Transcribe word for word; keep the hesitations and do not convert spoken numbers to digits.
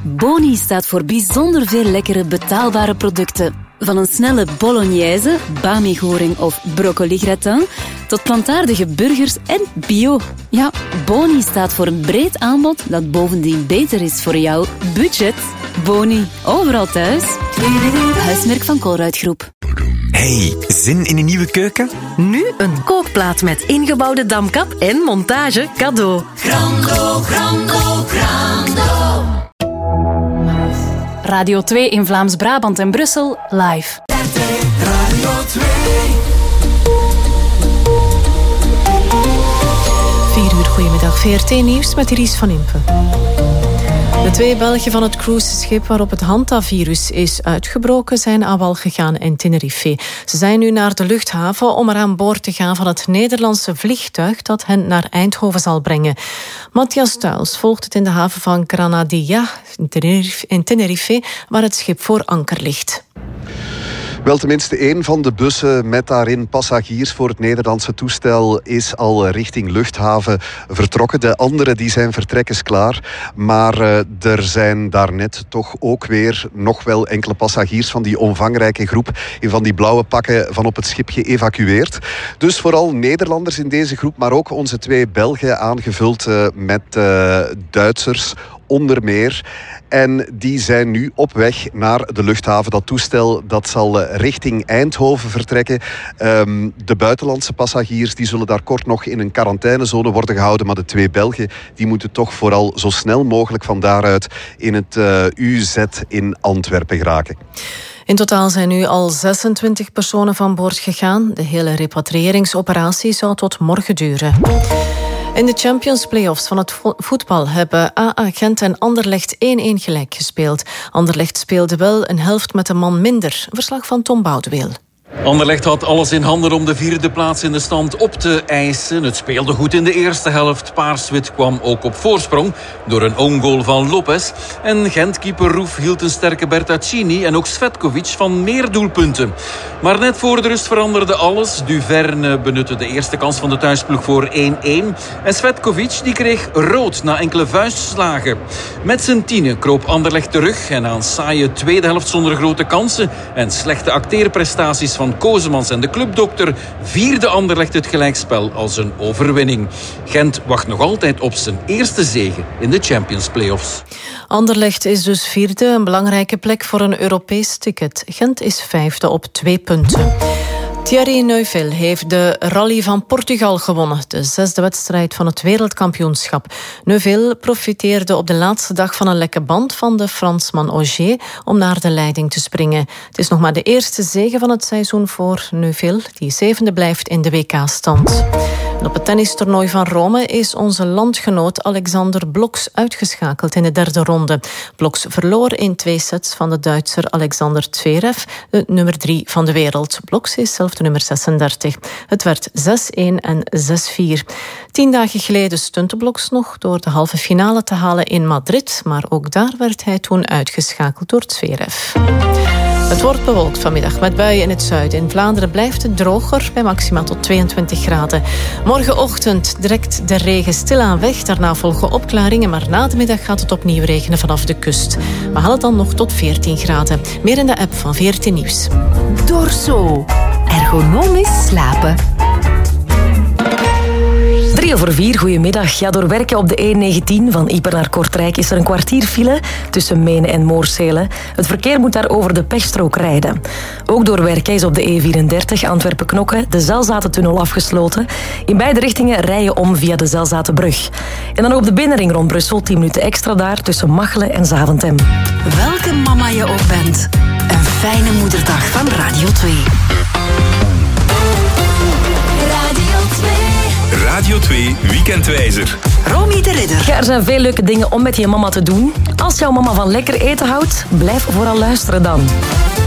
Boni staat voor bijzonder veel lekkere betaalbare producten. Van een snelle bolognese, bami-goring of broccoli-gratin tot plantaardige burgers en bio. Ja, Boni staat voor een breed aanbod dat bovendien beter is voor jouw budget. Boni, overal thuis. Huismerk van Colruyt Groep. Hey, zin in een nieuwe keuken? Nu een kookplaat met ingebouwde damkap en montage cadeau. Grando, grando, grando. Radio twee in Vlaams-Brabant en Brussel, live. Radio twee. vier uur, goedemiddag. V R T-nieuws met Iris van Impe. De twee Belgen van het cruiseschip waarop het hantavirus is uitgebroken zijn aan wal gegaan in Tenerife. Ze zijn nu naar de luchthaven om er aan boord te gaan van het Nederlandse vliegtuig dat hen naar Eindhoven zal brengen. Matthias Tuils volgt het in de haven van Granadilla in Tenerife, waar het schip voor anker ligt. Wel, tenminste één van de bussen met daarin passagiers voor het Nederlandse toestel is al richting luchthaven vertrokken. De andere die zijn vertrekkers klaar. Maar uh, er zijn daarnet toch ook weer nog wel enkele passagiers van die omvangrijke groep in van die blauwe pakken van op het schip geëvacueerd. Dus vooral Nederlanders in deze groep, maar ook onze twee Belgen aangevuld uh, met uh, Duitsers onder meer. En die zijn nu op weg naar de luchthaven. Dat toestel dat zal richting Eindhoven vertrekken. Um, de buitenlandse passagiers die zullen daar kort nog in een quarantainezone worden gehouden. Maar de twee Belgen die moeten toch vooral zo snel mogelijk van daaruit in het uh, U Z in Antwerpen geraken. In totaal zijn nu al zesentwintig personen van boord gegaan. De hele repatriëringsoperatie zou tot morgen duren. In de Champions Playoffs van het voetbal hebben A A Gent en Anderlecht één-één gelijk gespeeld. Anderlecht speelde wel een helft met een man minder. Verslag van Tom Boudeweel. Anderlecht had alles in handen om de vierde plaats in de stand op te eisen. Het speelde goed in de eerste helft. Paars-wit kwam ook op voorsprong door een own goal van Lopez. En Gent-keeper Roef hield een sterke Bertaccini en ook Svetkovic van meer doelpunten. Maar net voor de rust veranderde alles. Duverne benutte de eerste kans van de thuisploeg voor één-één. En Svetkovic die kreeg rood na enkele vuistslagen. Met zijn tienen kroop Anderlecht terug. En na een saaie tweede helft zonder grote kansen en slechte acteerprestaties van Kozemans en de clubdokter vierde Anderlecht het gelijkspel als een overwinning. Gent wacht nog altijd op zijn eerste zege in de Champions Playoffs. Anderlecht is dus vierde, een belangrijke plek voor een Europees ticket. Gent is vijfde op twee punten. Thierry Neuville heeft de Rally van Portugal gewonnen, de zesde wedstrijd van het wereldkampioenschap. Neuville profiteerde op de laatste dag van een lekke band van de Fransman Ogier om naar de leiding te springen. Het is nog maar de eerste zege van het seizoen voor Neuville, die zevende blijft in de W K-stand. En op het tennistoernooi van Rome is onze landgenoot Alexander Bloks uitgeschakeld in de derde ronde. Bloks verloor in twee sets van de Duitser Alexander Zverev, de nummer drie van de wereld. Bloks is zelf de nummer zesendertig. Het werd zes-één en zes-vier. Tien dagen geleden stunte Bloks nog door de halve finale te halen in Madrid, maar ook daar werd hij toen uitgeschakeld door Zverev. Het wordt bewolkt vanmiddag met buien in het zuiden. In Vlaanderen blijft het droger bij maxima tot tweeëntwintig graden. Morgenochtend trekt de regen stilaan weg. Daarna volgen opklaringen, maar na de middag gaat het opnieuw regenen vanaf de kust. We halen dan nog tot veertien graden. Meer in de app van V R T Nieuws. Dorso. Ergonomisch slapen. Drie over vier, goedemiddag. Ja, door werken op de E negentien van Ieper naar Kortrijk is er een kwartier file tussen Menen en Moorsele. Het verkeer moet daar over de pechstrook rijden. Ook door werken is op de E vierendertig Antwerpen-Knokke de Zelzatentunnel afgesloten. In beide richtingen rij je om via de Zelzatenbrug. En dan op de binnenring rond Brussel tien minuten extra daar tussen Machelen en Zaventem. Welke mama je ook bent, een fijne moederdag van Radio twee. Radio twee Weekendwijzer. Romy de Ridder. Ja, er zijn veel leuke dingen om met je mama te doen. Als jouw mama van lekker eten houdt, blijf vooral luisteren dan.